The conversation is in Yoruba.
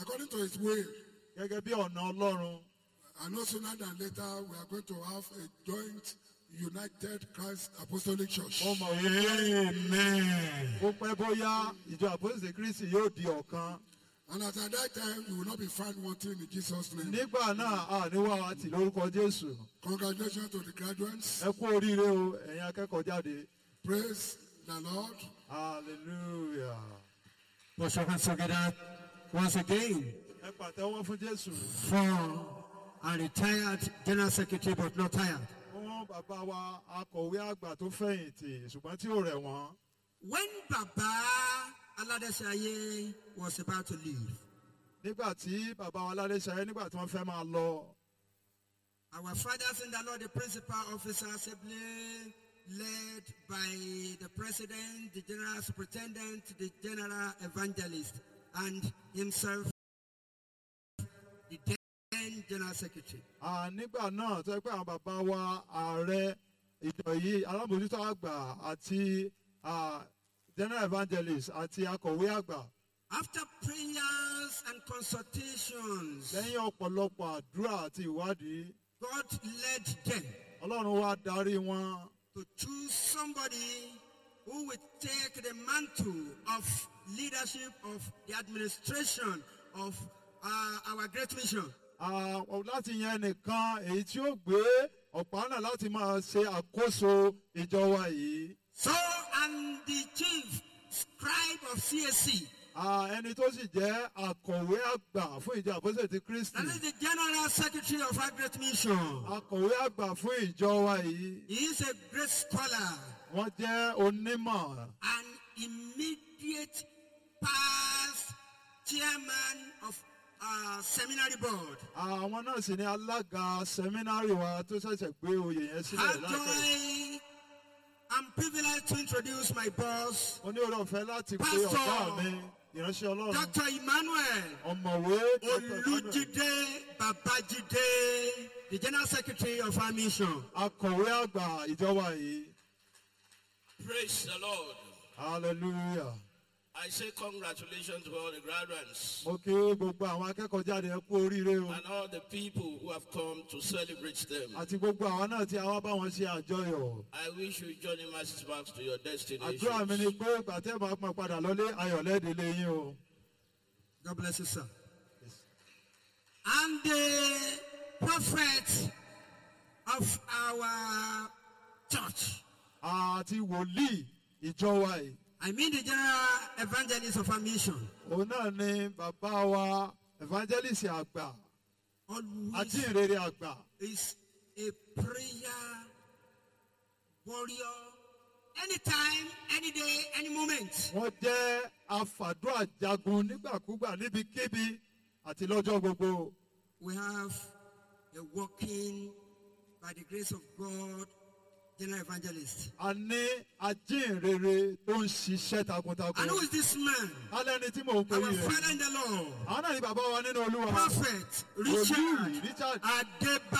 according to his will. Gẹ́gẹ́ bí ọ̀nà Ọlọ́run. And no sooner than later, we are going to have a joint United Christ Apostolic Church. Amen. Ó pẹ́ bóyá ìjọ Àpọ́sítélì Kristi yóò di ọ̀kan. And at that time, you will not be found wanting in Jesus' name. Nígbà náà, àníwá wa tì lórúkọ Jésù. Congratulations to the graduates. Ẹ kú oríire o, ẹ̀yin akẹ́kọ̀ọ́ jáde. Praise the Lord. Hallelujah. Put your hands together once again Ẹ pàtẹ́wọ́ fún Jésù. for a retired General Secretary but not tired. Fún bàbá wa akọ̀wé àgbà tó fẹ̀yìntì ṣùgbọ́n tí ò rẹ̀ wọ́n. When Baba Aladesaye was about to leave, Nígbà tí bàbá wa Ládéṣayé nígbà tí wọ́n fẹ́ máa lọ. our fathers in the Lord, the principal officer assembly, led by the president, the general superintendent, the general evangelist, and himself, the then general secretary. Nígbà náà tó yẹ pé àwọn bàbá wa ààrẹ ìjọ yìí alábòójútó àgbà àti general evangelist àti akọ̀wé àgbà. After prayers and consultations, Lẹ́yìn ọ̀pọ̀lọpọ̀ àdúrà àti ìwádìí, God led them Ọlọ́run wá darí wọn to choose somebody who would take the mantle of leadership of the administration of our great mission. láti yan ẹnìkan èyí tí ó gbé ọ̀pá náà láti máa ṣe àkóso ìjọ wa yìí. So, and the chief scribe of CSC, Ẹni tó sì jẹ́ akọ̀wé àgbà fún ìjọ Àpọ́sítélì Kristi. that is the general secretary of our great mission. Akọ̀wé àgbà fún ìjọ wa yìí. He is a great scholar, Wọ́n jẹ́ onímọ̀. an immediate past chairman of seminary board. Àwọn náà sì ni alága sẹ́mínárì wa tó ṣẹ̀ṣẹ̀ gbé oyè yẹn sílẹ̀ How láìpẹ́. joy and privilege to introduce my boss, Mo ní oore ọ̀fẹ́ láti pe Pastor ọ̀gá mi, ìránṣẹ́ Ọlọ́run, Dr. Emmanuel ọ̀mọ̀wé Dr. Emmanuel, Olujide Babajide, the general secretary of our mission. akọ̀wé àgbà ìjọ wa yìí. Praise the Lord. Hallelujah. I say congratulations to all the graduates Mo kí gbogbo àwọn akẹ́kọ̀ọ́ jáde ẹ kú oríire o. and all the people who have come to celebrate them. Àti gbogbo àwọn náà tí a wá bá wọn ṣe àjọyọ̀. I wish you journey masses back to your destination. Àdúrà mi ni pé ìgbà tẹ́ máa pọn padà lọlé ayọ̀lẹ́dẹ̀ lẹ́yìn o. God bless you, sir. And the prophet of our church, Àti wòlíì ìjọ wa yìí. I mean the general evangelist of our mission, Òun náà ni bàbá wa evangelist àgbà àti always ìrere àgbà. is a prayer warrior, anytime, any day, any moment. Wọ́n jẹ́ afàdúrà jagun nígbàkúgbà níbikíbi àti lọ́jọ́ gbogbo. We have a working, by the grace of God, general evangelist. A ní ajínrere tó ń ṣiṣẹ́ takuntakun. And who is this man? Alẹ́ ni tí mò ń pè Our yín rẹ̀. father in the Lord, Àwọn náà ni bàbá wa nínú Olúwa. Prophet Wòlíì Richard Richard Adeba.